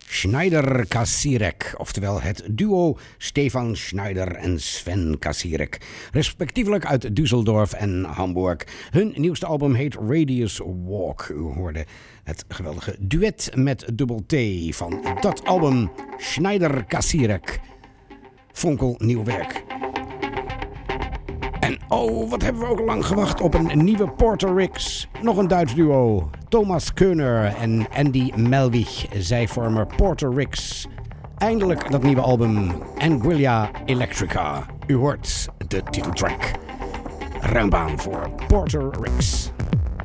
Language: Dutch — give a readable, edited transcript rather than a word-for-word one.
Schneider-Kasirek, oftewel het duo Stefan Schneider en Sven Kasirek, respectievelijk uit Düsseldorf en Hamburg. Hun nieuwste album heet Radius Walk. U hoorde het geweldige duet met dubbel T van dat album Schneider-Kasirek. Fonkelnieuw werk. En oh, wat hebben we ook lang gewacht op een nieuwe Porter Ricks. Nog een Duits duo. Thomas Keuner en Andy Melwich. Zij vormen Porter Ricks. Eindelijk dat nieuwe album Anguilla Electrica. U hoort de titeltrack. Ruim baan voor Porter Ricks.